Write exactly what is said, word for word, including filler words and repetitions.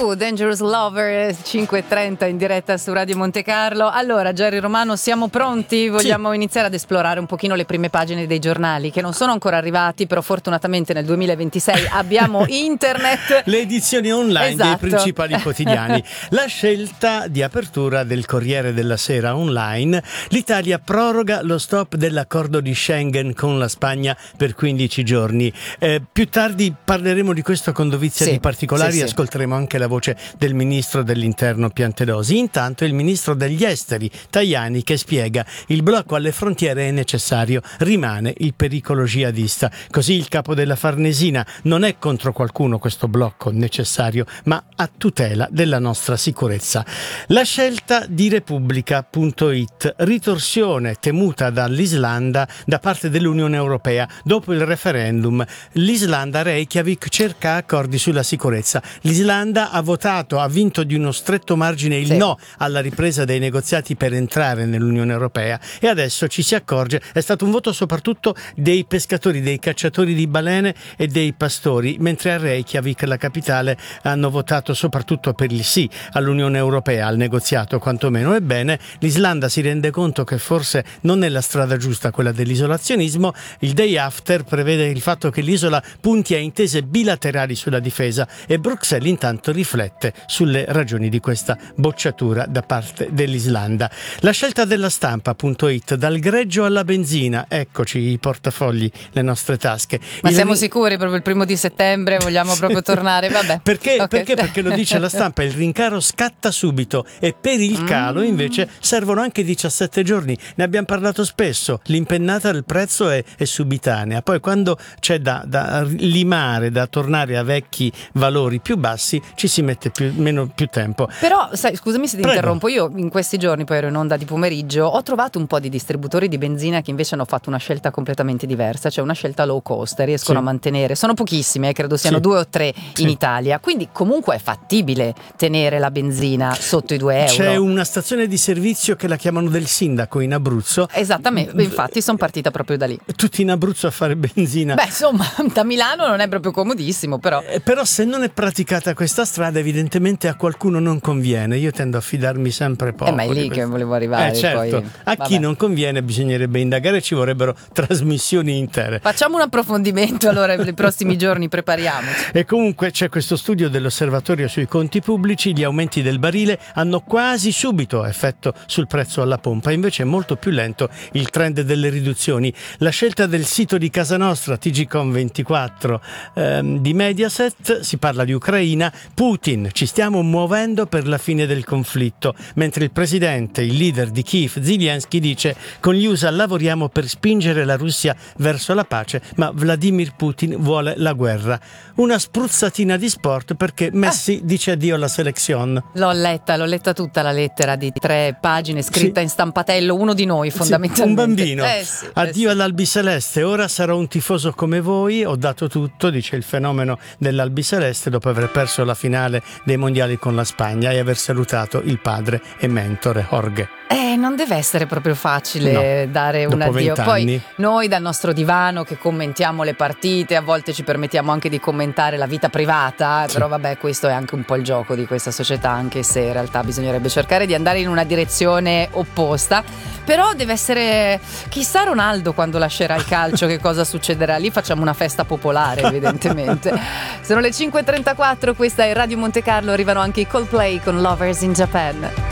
U, Dangerous Lover, cinque e trenta in diretta su Radio Monte Carlo. Allora, Jerry Romano, siamo pronti? Vogliamo sì. iniziare ad esplorare un pochino le prime pagine dei giornali, che non sono ancora arrivati, però fortunatamente nel duemilaventisei abbiamo internet. Le edizioni online esatto. dei principali quotidiani. La scelta di apertura del Corriere della Sera online: l'Italia proroga lo stop dell'accordo di Schengen con la Spagna per quindici giorni. Eh, più tardi parleremo di questo con dovizia sì, di particolari, sì, sì. ascolteremo anche la voce del ministro dell'interno Piantedosi. Intanto il ministro degli esteri Tajani che spiega: il blocco alle frontiere è necessario, rimane il pericolo jihadista. Così il capo della Farnesina: non è contro qualcuno questo blocco necessario, ma a tutela della nostra sicurezza. La scelta di Repubblica punto it: ritorsione temuta dall'Islanda da parte dell'Unione Europea dopo il referendum. L'Islanda, Reykjavik, cerca accordi sulla sicurezza. L'Islanda ha votato, ha vinto di uno stretto margine il sì. no alla ripresa dei negoziati per entrare nell'Unione Europea, e adesso ci si accorge, è stato un voto soprattutto dei pescatori, dei cacciatori di balene e dei pastori, mentre a Reykjavik, la capitale, hanno votato soprattutto per il sì all'Unione Europea, al negoziato quantomeno. Ebbene, l'Islanda si rende conto che forse non è la strada giusta quella dell'isolazionismo. Il day after prevede il fatto che l'isola punti a intese bilaterali sulla difesa, e Bruxelles intanto riflette sulle ragioni di questa bocciatura da parte dell'Islanda. La scelta della Stampa punto it: dal greggio alla benzina, eccoci i portafogli, le nostre tasche. Ma il... siamo sicuri proprio il primo di settembre vogliamo proprio tornare? Vabbè. Perché? Okay. Perché? Perché lo dice la Stampa, il rincaro scatta subito, e per il calo mm. invece servono anche diciassette giorni. Ne abbiamo parlato spesso, l'impennata del prezzo è, è subitanea, poi quando c'è da, da limare, da tornare a vecchi valori più bassi, ci si mette più, meno, più tempo. Però sai, scusami se ti Prego. interrompo, io in questi giorni, poi ero in onda di pomeriggio, ho trovato un po' di distributori di benzina che invece hanno fatto una scelta completamente diversa, cioè una scelta low cost, e riescono sì. a mantenere, sono pochissime, eh, credo siano sì. due o tre sì. in Italia, quindi comunque è fattibile tenere la benzina sotto i due euro. C'è una stazione di servizio che la chiamano del sindaco in Abruzzo. Esattamente, infatti sono partita proprio da lì. Tutti in Abruzzo a fare benzina. Beh, insomma, da Milano non è proprio comodissimo, però. Eh, però se non è praticata questa strada, evidentemente a qualcuno non conviene. Io tendo a fidarmi sempre poco. Eh, ma è lì che volevo arrivare. Eh, certo. Poi, a vabbè. chi non conviene bisognerebbe indagare, ci vorrebbero trasmissioni intere. Facciamo un approfondimento allora nei prossimi giorni, prepariamoci. E comunque c'è questo studio dell'Osservatorio sui conti pubblici: gli aumenti del barile hanno quasi subito effetto sul prezzo alla pompa, invece è molto più lento il trend delle riduzioni. La scelta del sito di casa nostra, T G Com ventiquattro ehm, di Mediaset, si parla di Ucraina. Putin: ci stiamo muovendo per la fine del conflitto, mentre il presidente, il leader di Kiev, Zelensky, dice: con gli U S A lavoriamo per spingere la Russia verso la pace, ma Vladimir Putin vuole la guerra. Una spruzzatina di sport, perché Messi ah. dice addio alla selezione. L'ho letta, l'ho letta tutta la lettera di tre pagine scritta sì. in stampatello, uno di noi fondamentalmente. Sì, un bambino. Eh sì, addio eh sì. all'Albiceleste, ora sarò un tifoso come voi, ho dato tutto, dice il fenomeno dell'Albiceleste dopo aver perso la finale dei mondiali con la Spagna e aver salutato il padre e mentore Jorge. Eh, non deve essere proprio facile no, dare un addio. Poi noi dal nostro divano che commentiamo le partite, a volte ci permettiamo anche di commentare la vita privata, sì. però vabbè, questo è anche un po' il gioco di questa società, anche se in realtà bisognerebbe cercare di andare in una direzione opposta. Però deve essere, chissà Ronaldo quando lascerà il calcio che cosa succederà lì, facciamo una festa popolare evidentemente. Sono le cinque e trentaquattro, questa è Radio Monte Carlo, arrivano anche i Coldplay con Lovers in Japan.